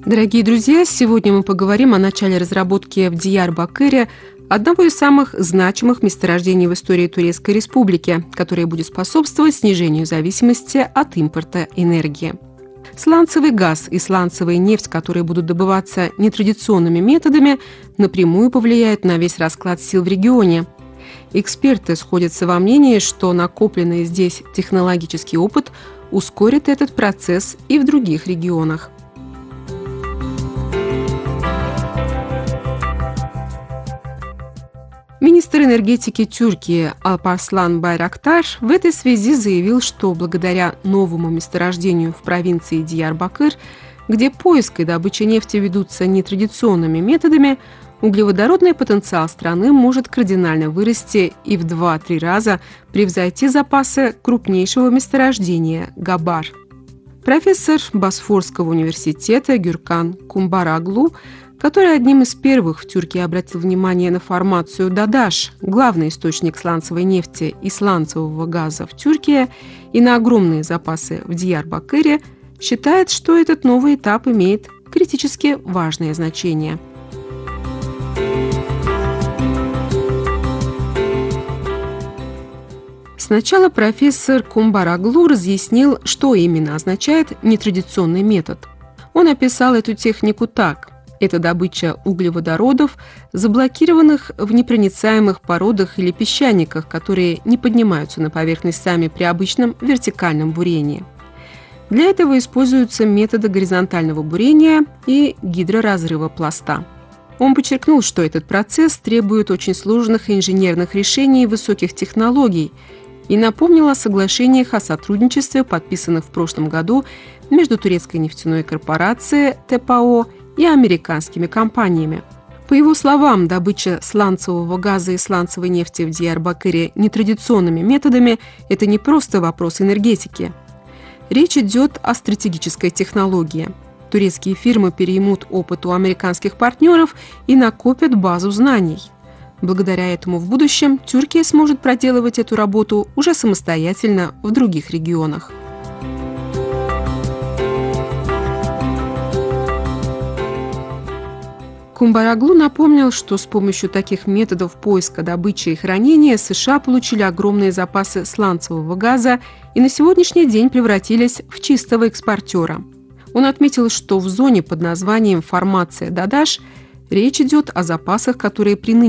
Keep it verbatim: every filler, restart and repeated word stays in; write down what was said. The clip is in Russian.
Дорогие друзья, сегодня мы поговорим о начале разработки в Диярбакыре одного из самых значимых месторождений в истории Турецкой Республики, которое будет способствовать снижению зависимости от импорта энергии. Сланцевый газ и сланцевая нефть, которые будут добываться нетрадиционными методами, напрямую повлияют на весь расклад сил в регионе. Эксперты сходятся во мнении, что накопленный здесь технологический опыт ускорит этот процесс и в других регионах. Министр энергетики Тюркии Алпарслан Байрактар в этой связи заявил, что благодаря новому месторождению в провинции Диярбакыр, где поиск и добыча нефти ведутся нетрадиционными методами, углеводородный потенциал страны может кардинально вырасти и в два-три раза превзойти запасы крупнейшего месторождения Габар. Профессор Босфорского университета Гюркан Кумбараглу, который одним из первых в Тюркии обратил внимание на формацию Дадаш, главный источник сланцевой нефти и сланцевого газа в Тюркии, и на огромные запасы в Диярбакыре, считает, что этот новый этап имеет критически важное значение. Сначала профессор Кумбараглу разъяснил, что именно означает нетрадиционный метод. Он описал эту технику так. Это добыча углеводородов, заблокированных в непроницаемых породах или песчаниках, которые не поднимаются на поверхность сами при обычном вертикальном бурении. Для этого используются методы горизонтального бурения и гидроразрыва пласта. Он подчеркнул, что этот процесс требует очень сложных инженерных решений и высоких технологий, и напомнил о соглашениях о сотрудничестве, подписанных в прошлом году между Турецкой нефтяной корпорацией тэ пэ о и американскими компаниями. По его словам, добыча сланцевого газа и сланцевой нефти в Диярбакыре нетрадиционными методами – это не просто вопрос энергетики. Речь идет о стратегической технологии. Турецкие фирмы переймут опыт у американских партнеров и накопят базу знаний. Благодаря этому в будущем Тюркия сможет проделывать эту работу уже самостоятельно в других регионах. Кумбараглу напомнил, что с помощью таких методов поиска, добычи и хранения США получили огромные запасы сланцевого газа и на сегодняшний день превратились в чистого экспортера. Он отметил, что в зоне под названием «Формация Дадаш» речь идет о запасах, которые при нынешнем